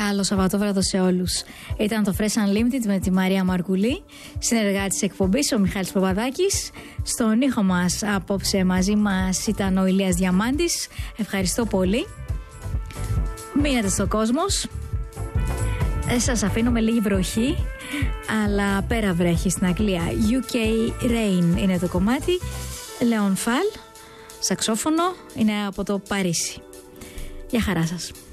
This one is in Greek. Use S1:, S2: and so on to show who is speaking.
S1: Καλό Σαββατόβραδο σε όλους. Ήταν το Fresh Unlimited με τη Μαρία Μαρκουλή, συνεργάτη της εκπομπής ο Μιχάλης Παπαδάκης. Στον ήχο μας απόψε μαζί μας ήταν ο Ηλίας Διαμάντης. Ευχαριστώ πολύ. Μείνετε στο Κόσμος. Σας αφήνω με λίγη βροχή, αλλά πέρα βρέχει στην Αγγλία. UK Rain είναι το κομμάτι. Leon Fall, σαξόφωνο, είναι από το Παρίσι. Γεια χαρά σας.